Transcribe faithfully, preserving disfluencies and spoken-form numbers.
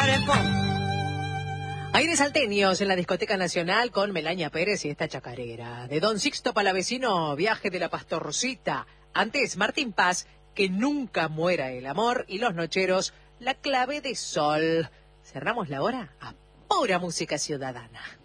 el pop. Aires salteños en la Discoteca Nacional con Melania Pérez y esta chacarera. De Don Sixto Palavecino, Viaje de la Pastorcita. Antes, Martín Paz, Que nunca muera el amor. Y Los Nocheros, La Clave de Sol. Cerramos la hora a pura música ciudadana.